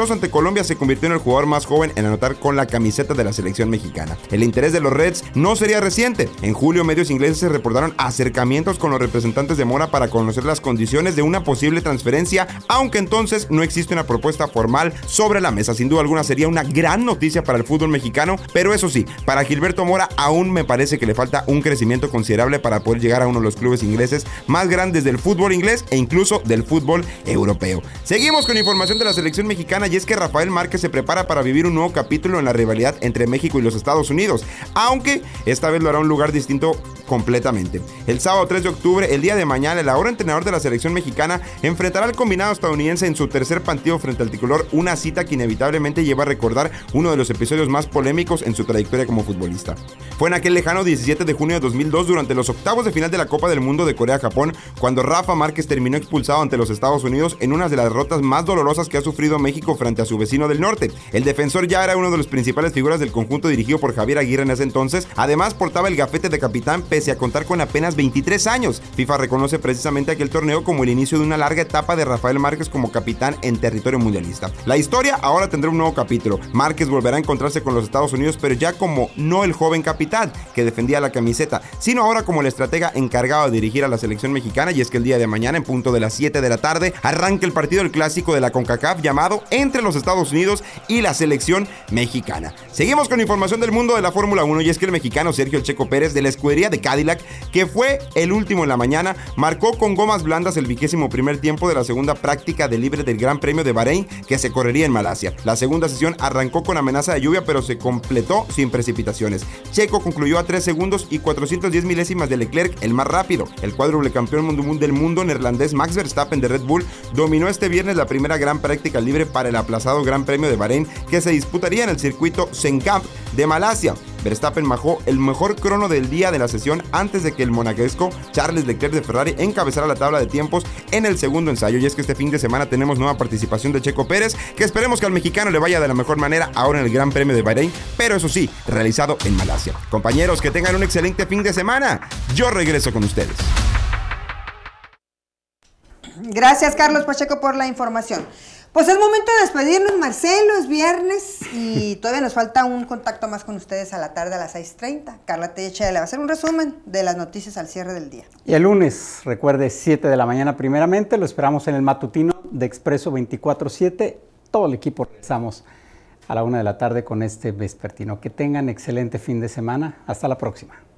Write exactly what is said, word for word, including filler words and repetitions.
amistoso ante Colombia se convirtió en el jugador más joven en anotar con la camiseta de la selección mexicana. El interés de los Reds no sería reciente. En julio, medios ingleses reportaron acercamientos con los representantes de Mora para conocer las condiciones de una posible transferencia, aunque entonces no existe una propuesta formal sobre la mesa. Sin duda alguna sería una gran noticia para el fútbol mexicano, pero eso sí, para Gilberto Mora aún me parece que le falta un crecimiento considerable para poder llegar a uno de los clubes ingleses más grandes del fútbol inglés e incluso del fútbol europeo. Seguimos con información de la selección mexicana, y es que Rafael Márquez se prepara para vivir un nuevo capítulo en la rivalidad entre México y los Estados Unidos, aunque esta vez lo hará en un lugar distinto completamente. El sábado tres de octubre, el día de mañana, el ahora entrenador de la selección mexicana enfrentará al combinado estadounidense en su tercer partido frente al tricolor, una cita que inevitablemente lleva a recordar uno de los episodios más polémicos en su trayectoria como futbolista. Fue en aquel lejano diecisiete de junio de dos mil dos, durante los octavos de final de la Copa del Mundo de Corea-Japón, cuando Rafa Márquez terminó expulsado ante los Estados Unidos en una de las derrotas más dolorosas que ha sufrido México frente a su vecino del norte. El defensor ya era uno de los principales figuras del conjunto dirigido por Javier Aguirre en ese entonces. Además, portaba el gafete de capitán pese a contar con apenas veintitrés años. FIFA reconoce precisamente aquel torneo como el inicio de una larga etapa de Rafael Márquez como capitán en territorio mundialista. La historia ahora tendrá un nuevo capítulo. Márquez volverá a encontrarse con los Estados Unidos, pero ya como no el joven capitán que defendía la camiseta, sino ahora como el estratega encargado de dirigir a la selección mexicana. Y es que el día de mañana, en punto de las siete de la tarde, arranca el partido del clásico de la CONCACAF llamado entre los Estados Unidos y la selección mexicana. Seguimos con información del mundo de la Fórmula uno, y es que el mexicano Sergio El Checo Pérez, de la escudería de Cadillac, que fue el último en la mañana, marcó con gomas blandas el vigésimo primer tiempo de la segunda práctica de libre del Gran Premio de Bahrein, que se correría en Malasia. La segunda sesión arrancó con amenaza de lluvia, pero se completó sin precipitaciones. Checo concluyó a tres segundos y cuatrocientas diez milésimas de Leclerc, el más rápido. El cuádruple campeón del mundo neerlandés Max Verstappen de Red Bull dominó este viernes la primera gran práctica libre para el aplazado Gran Premio de Bahrein, que se disputaría en el circuito Sengkamp de Malasia. Verstappen bajó el mejor crono del día de la sesión antes de que el monegasco Charles Leclerc de Ferrari encabezara la tabla de tiempos en el segundo ensayo. Y es que este fin de semana tenemos nueva participación de Checo Pérez, que esperemos que al mexicano le vaya de la mejor manera ahora en el Gran Premio de Bahrein, pero eso sí, realizado en Malasia. Compañeros, que tengan un excelente fin de semana. Yo regreso con ustedes. Gracias, Carlos Pacheco, por la información. Pues es momento de despedirnos, Marcelo, es viernes y todavía nos falta un contacto más con ustedes a la tarde a las seis treinta. Carla Techa le va a hacer un resumen de las noticias al cierre del día. Y el lunes, recuerde, siete de la mañana primeramente, lo esperamos en el matutino de Expreso veinticuatro siete. Todo el equipo regresamos a la una de la tarde con este vespertino. Que tengan excelente fin de semana. Hasta la próxima.